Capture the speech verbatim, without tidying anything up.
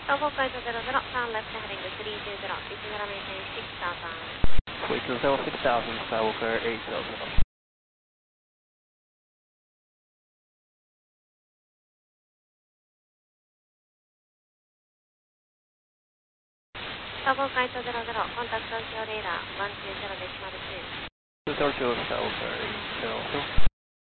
Bravo Flight zero zero, turn left heading three two zero, reaching runway six thousand. Flight zero zero six thousand, Skywalker eight zero zero. Bravo Flight zero zero, contact Tokyo radar one two zero decimal two. two zero two, Skywalker eight zero zero.